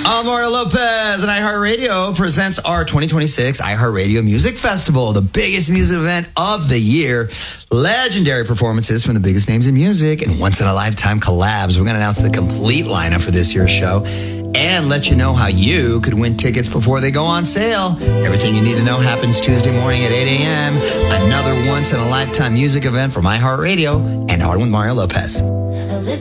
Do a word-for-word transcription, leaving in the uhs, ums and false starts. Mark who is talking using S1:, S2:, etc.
S1: I'm Mario Lopez, and iHeartRadio presents our twenty twenty-six iHeartRadio Music Festival, the biggest music event of the year. Legendary performances from the biggest names in music and once-in-a-lifetime collabs. We're going to announce the complete lineup for this year's show and let you know how you could win tickets before they go on sale. Everything you need to know happens Tuesday morning at eight a.m. Another once-in-a-lifetime music event from iHeartRadio and Hard with Mario Lopez.